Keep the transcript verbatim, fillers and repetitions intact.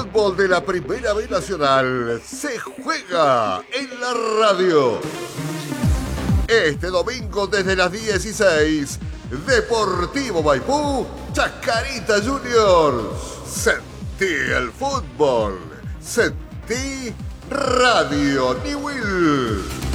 fútbol de la Primera B Nacional se juega en la radio. Este domingo desde las dieciséis, Deportivo Maipú, Chacarita Juniors. Sentí el fútbol, sentí Radio Newell.